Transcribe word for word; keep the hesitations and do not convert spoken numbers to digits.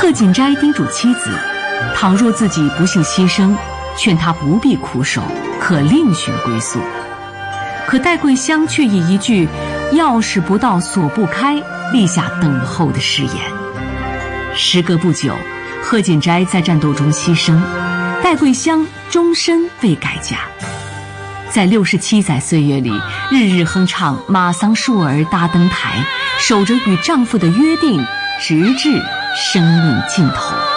贺锦斋叮嘱妻子，倘若自己不幸牺牲，劝他不必苦守，可另寻归宿。可戴桂香却以一句“钥匙不到锁不开”立下等候的誓言。时隔不久，贺锦斋在战斗中牺牲，戴桂香终身未改嫁。在六十七载岁月里，日日哼唱马桑树儿搭灯台，守着与丈夫的约定，直至生命尽头。